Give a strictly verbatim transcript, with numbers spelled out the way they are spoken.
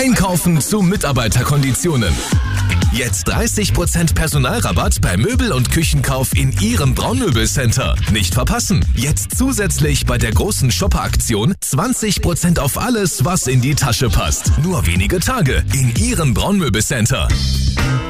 Einkaufen zu Mitarbeiterkonditionen. Jetzt dreißig Prozent Personalrabatt bei Möbel- und Küchenkauf in Ihrem Braunmöbelcenter. Nicht verpassen. Jetzt zusätzlich bei der großen Shopper-Aktion zwanzig Prozent auf alles, was in die Tasche passt. Nur wenige Tage in Ihrem Braunmöbelcenter.